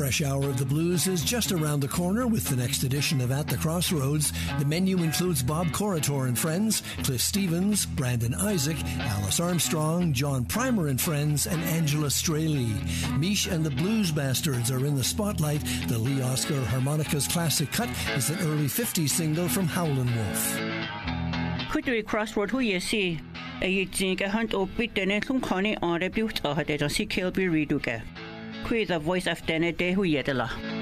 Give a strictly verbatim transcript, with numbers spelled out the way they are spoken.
fresh hour of the blues is just around the corner with the next edition of At the Crossroads. The menu includes Bob Corritor and Friends, Cliff Stevens, Brandon Isaac, Alice Armstrong, John Primer and Friends, and Angela Straley. Mish and the Blues Bastards are in the spotlight. The Lee Oscar Harmonicas classic cut is an early fifties single from Howlin' Wolf. Could we crossroad who you see? A jinga hunt or bit the net from Connie on a built or had it on see Kilby Reduga. Quit the voice of Dene de Huyedela.